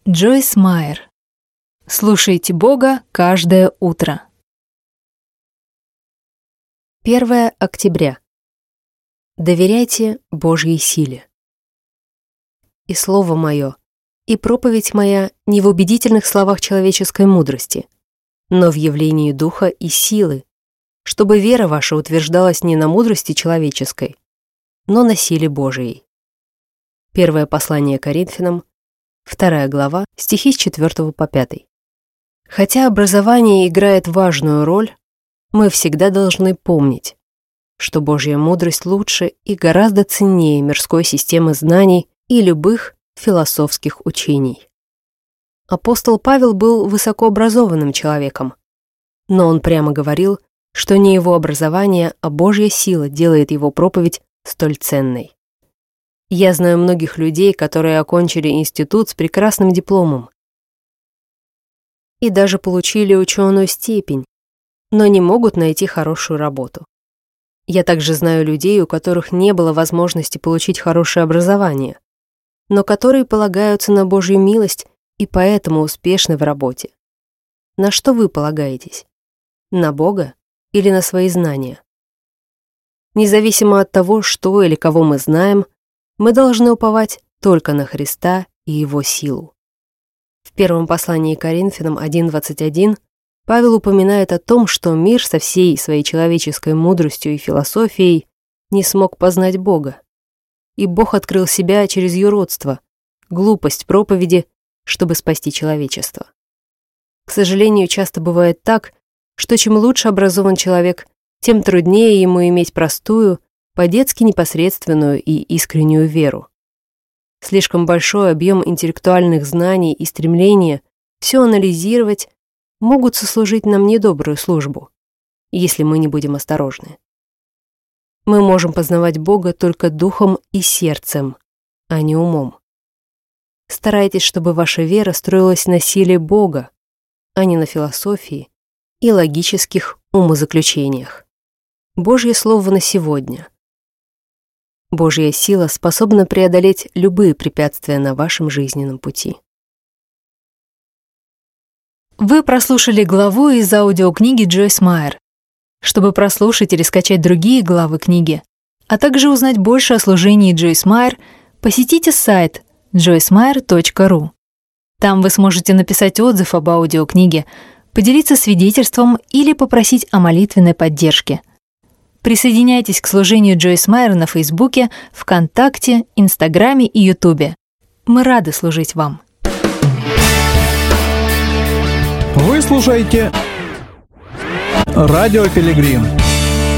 Джойс Майер. Слушайте Бога каждое утро. 1 октября. Доверяйте Божьей силе. И слово мое, и проповедь моя не в убедительных словах человеческой мудрости, но в явлении духа и силы, чтобы вера ваша утверждалась не на мудрости человеческой, но на силе Божией. Первое послание Коринфянам, 2 глава, стихи с 4 по 5. Хотя образование играет важную роль, мы всегда должны помнить, что Божья мудрость лучше и гораздо ценнее мирской системы знаний и любых философских учений. Апостол Павел был высокообразованным человеком, но он прямо говорил, что не его образование, а Божья сила делает его проповедь столь ценной. Я знаю многих людей, которые окончили институт с прекрасным дипломом и даже получили ученую степень, но не могут найти хорошую работу. Я также знаю людей, у которых не было возможности получить хорошее образование, но которые полагаются на Божью милость и поэтому успешны в работе. На что вы полагаетесь? На Бога или на свои знания? Независимо от того, что или кого мы знаем, мы должны уповать только на Христа и Его силу. В первом послании Коринфянам 1:21 Павел упоминает о том, что мир со всей своей человеческой мудростью и философией не смог познать Бога. И Бог открыл себя через юродство, глупость проповеди, чтобы спасти человечество. К сожалению, часто бывает так, что чем лучше образован человек, тем труднее ему иметь простую, по-детски непосредственную и искреннюю веру. Слишком большой объем интеллектуальных знаний и стремления все анализировать могут сослужить нам недобрую службу, если мы не будем осторожны. Мы можем познавать Бога только духом и сердцем, а не умом. Старайтесь, чтобы ваша вера строилась на силе Бога, а не на философии и логических умозаключениях. Божье Слово на сегодня. Божья сила способна преодолеть любые препятствия на вашем жизненном пути. Вы прослушали главу из аудиокниги Джойс Майер. Чтобы прослушать или скачать другие главы книги, а также узнать больше о служении Джойс Майер, посетите сайт joycemeyer.ru. Там вы сможете написать отзыв об аудиокниге, поделиться свидетельством или попросить о молитвенной поддержке. Присоединяйтесь к служению Джойс Майер на Фейсбуке, ВКонтакте, Инстаграме и Ютубе. Мы рады служить вам. Вы слушаете Радио Пилигрим.